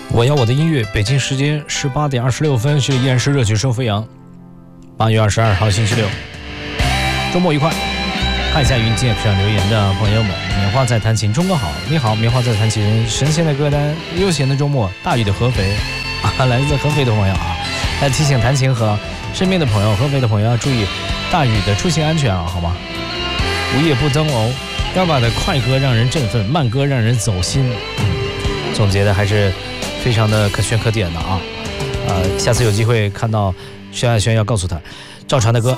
我要我的音乐，北京时间18点26分，这里依然是热曲生飞扬。8月22号星期六，周末愉快。看一下云界上留言的朋友们，棉花在弹琴，钟哥好，你好，棉花在弹琴，神仙的歌单，悠闲的周末，大雨的合肥来自合肥的朋友来提醒弹琴和身边的朋友，合肥的朋友要注意大雨的出行安全好吗？午夜不灯哦，要把的快歌让人振奋，慢歌让人走心。总结的还是非常的可圈可点的下次有机会看到薛亚轩要告诉他赵传的歌